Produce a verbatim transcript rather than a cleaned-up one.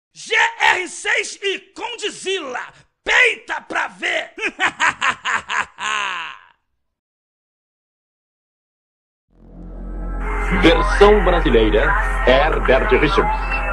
G R seis e Condzilla, peita pra ver! Versão brasileira, Herbert Richards.